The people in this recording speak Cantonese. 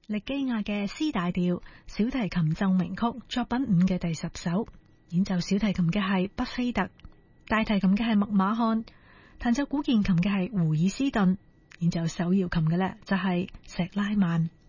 力基亞嘅 C 大調小提琴奏鳴曲作品5嘅第10首，演奏小提琴嘅係畢菲特，大提琴嘅係麥馬漢，彈奏古鍵琴嘅係胡爾斯頓，演奏手搖琴嘅呢就係石拉曼。